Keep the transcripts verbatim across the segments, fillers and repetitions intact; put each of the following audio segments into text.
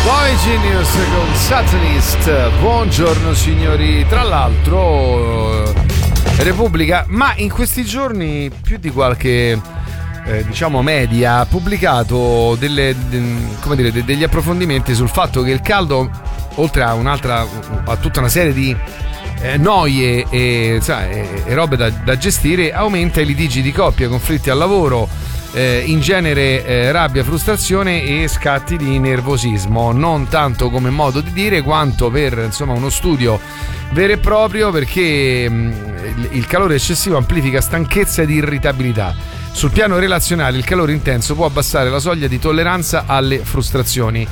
Boy Genius con Satanist. Buongiorno signori. Tra l'altro Repubblica, ma in questi giorni più di qualche eh, diciamo media ha pubblicato delle, de, come dire, de, degli approfondimenti sul fatto che il caldo, oltre a un'altra a tutta una serie di eh, noie e, sai, e, e robe da, da gestire, aumenta i litigi di coppia, conflitti al lavoro, eh, in genere eh, rabbia, frustrazione e scatti di nervosismo, non tanto come modo di dire quanto per insomma uno studio vero e proprio, perché mh, il calore eccessivo amplifica stanchezza ed irritabilità. Sul piano relazionale il calore intenso può abbassare la soglia di tolleranza alle frustrazioni,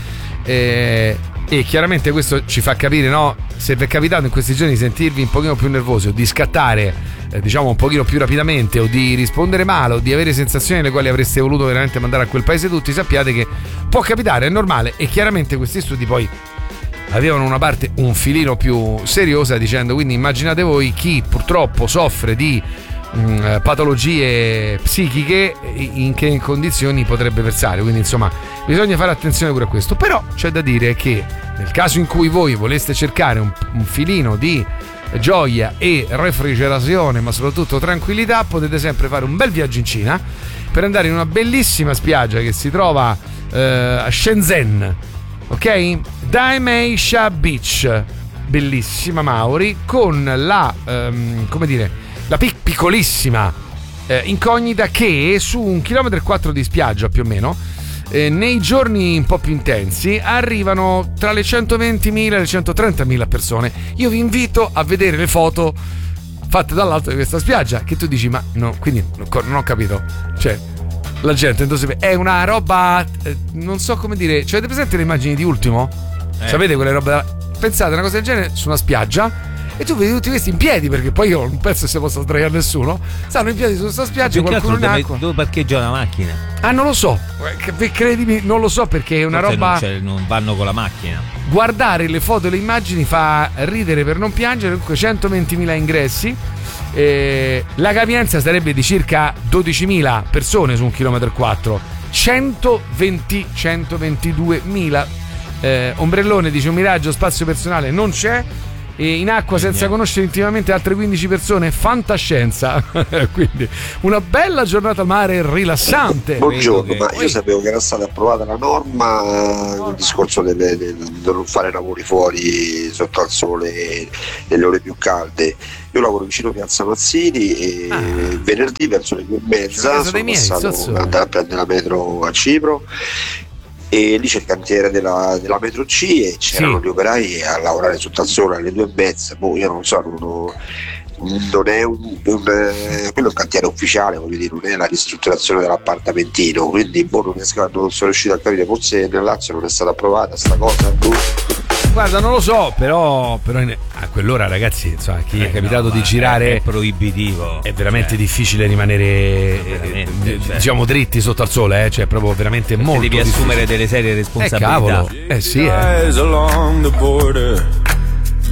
eh, e chiaramente questo ci fa capire, no? Se vi è capitato in questi giorni di sentirvi un pochino più nervosi o di scattare eh, diciamo un pochino più rapidamente, o di rispondere male, o di avere sensazioni le quali avreste voluto veramente mandare a quel paese tutti, sappiate che può capitare, è normale. E chiaramente questi studi poi avevano una parte un filino più seriosa, dicendo: quindi immaginate voi chi purtroppo soffre di mh, patologie psichiche, in che condizioni potrebbe versare. Quindi insomma bisogna fare attenzione pure a questo. Però c'è da dire che nel caso in cui voi voleste cercare un, un filino di gioia e refrigerazione, ma soprattutto tranquillità, potete sempre fare un bel viaggio in Cina per andare in una bellissima spiaggia che si trova eh, a Shenzhen, ok? Daemeisha Beach, bellissima Mauri, con la um, come dire, la pic- piccolissima eh, incognita che su un chilometro e quattro di spiaggia più o meno, eh, nei giorni un po' più intensi arrivano tra le centoventimila e le centotrentamila persone. Io vi invito a vedere le foto fatte dall'alto di questa spiaggia, che tu dici: ma no, quindi non ho capito, cioè la gente è una roba, eh, non so come dire, cioè avete presente le immagini di Ultimo? Eh. Sapete quelle robe da... Pensate una cosa del genere su una spiaggia e tu vedi tutti questi in piedi, perché poi io non penso che si possa sdraiare nessuno, stanno in piedi su questa spiaggia, qualcuno in acqua. Dove parcheggia la macchina? Ah, non lo so, credimi, non lo so, perché è una Forse roba non, non vanno con la macchina. Guardare le foto e le immagini fa ridere per non piangere. Comunque centoventimila ingressi, eh, la capienza sarebbe di circa dodicimila persone su un chilometro e quattro. centoventi centoventiduemila eh, ombrellone, dice un miraggio, spazio personale non c'è, e in acqua senza conoscere intimamente altre quindici persone, fantascienza. Quindi una bella giornata al mare rilassante. Buongiorno, ma io sapevo che era stata approvata la norma, il discorso di non fare lavori fuori sotto al sole nelle ore più calde. Io lavoro vicino a Piazza Mazzini e ah. venerdì verso le due e mezza sono passato ad andare a prendere la metro a Cipro, e lì c'è il cantiere della, della metro C e c'erano sì. gli operai a lavorare sotto al sole alle due e mezza. Boh, io non so, non, ho, non è un, un quello è un cantiere ufficiale, voglio dire, non è la ristrutturazione dell'appartamentino, quindi boh, non, riesco, non sono riuscito a capire, forse nel Lazio non è stata approvata sta cosa. Boh. Guarda, non lo so, però, però in, a quell'ora, ragazzi, insomma, chi eh, è capitato no, di girare è proibitivo, è veramente cioè, difficile rimanere veramente, eh, cioè. diciamo dritti sotto al sole, eh? Cioè proprio veramente molto devi difficile. Assumere delle serie responsabilità. Eh cavolo, eh sì, eh.